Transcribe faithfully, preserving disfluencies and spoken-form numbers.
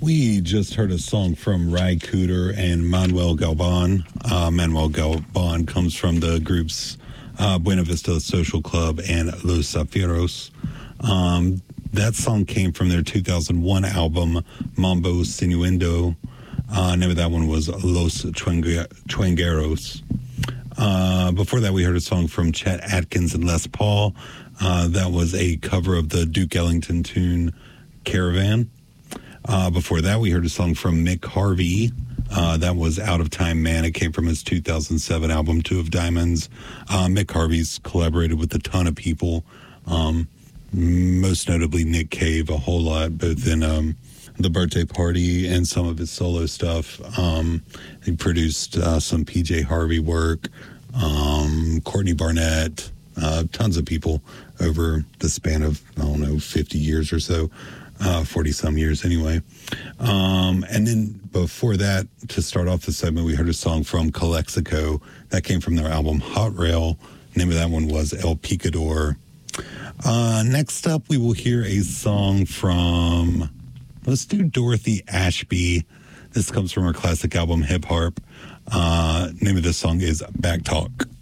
We just heard a song from Ry Cooder and Manuel Galban. Uh, Manuel Galban comes from the groups uh, Buena Vista Social Club and Los Zafiros. Um, that song came from their two thousand one album, Mambo Sinuendo. Uh, name of that one was Los Chuengueros. Uh, before that, we heard a song from Chet Atkins and Les Paul. Uh, that was a cover of the Duke Ellington tune Caravan. Uh, before that, we heard a song from Mick Harvey. Uh, that was Out of Time Man. It came from his two thousand seven album, Two of Diamonds. Uh, Mick Harvey's collaborated with a ton of people, um, most notably Nick Cave a whole lot, both in um, The Birthday Party and some of his solo stuff. Um, he produced uh, some P J Harvey work, um, Courtney Barnett, uh, tons of people over the span of, I don't know, fifty years or so. Uh, forty-some years anyway. Um, and then before that, to start off the segment, we heard a song from Calexico. That came from their album Hot Rail. The name of that one was El Picador. Uh, next up, we will hear a song from, let's do Dorothy Ashby. This comes from her classic album Hip Harp. Uh, name of this song is Back Talk.